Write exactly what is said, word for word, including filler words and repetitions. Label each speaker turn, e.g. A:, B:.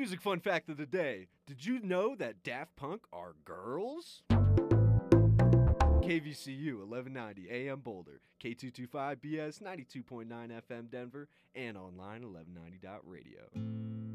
A: music fun fact of the day. Did you know that Daft Punk are girls? K V C U eleven ninety A M Boulder, K two twenty-five B S ninety-two point nine F M Denver, and online eleven ninety dot radio.